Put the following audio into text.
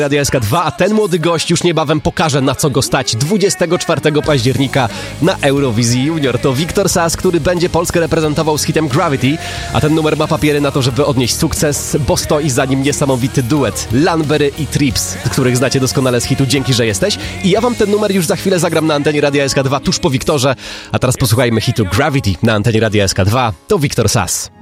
Radia SK2, a ten młody gość już niebawem pokaże, na co go stać 24 października na Eurowizji Junior. To Wiktor Sass, który będzie Polskę reprezentował z hitem Gravity, a ten numer ma papiery na to, żeby odnieść sukces, bo stoi za nim niesamowity duet Lanbery i Trips, których znacie doskonale z hitu Dzięki, że jesteś. I ja wam ten numer już za chwilę zagram na antenie Radia SK2 tuż po Wiktorze, a teraz posłuchajmy hitu Gravity na antenie Radia SK2. To Wiktor Sass.